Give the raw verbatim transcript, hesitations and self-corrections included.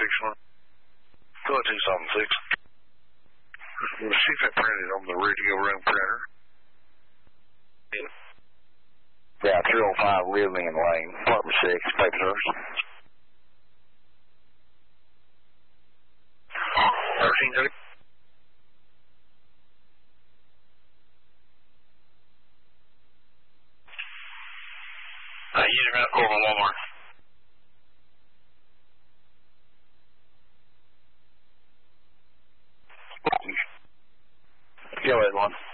one. Go to two seven six. We'll see if it printed on the radio room printer. Yeah, three oh five Living Lane, apartment six, paper service. thirteen thirty. Uh, user Mount Corbin, Walmart. Go ahead, one.